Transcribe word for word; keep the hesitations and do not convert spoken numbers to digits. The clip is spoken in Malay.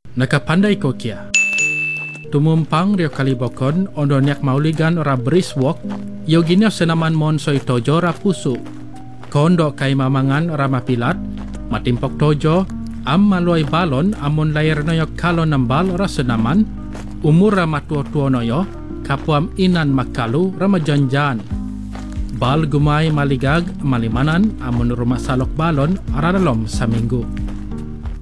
Nakapandai ko kia. Tumumpang rio kalibokon ondo niak mauligan ra briswalk yoginyo senaman mon soy tojo ra pusu. Kondo kay mamangan ra mapilat, matimpok tojo, am maluay balon amon layar noyo kalon nambal ra senaman, umur ra matuo-tuo noyo, kapuam inan makalu ra majanjan. Bal gumay maligag malimanan amon rumah salok balon ra dalom sa minggu.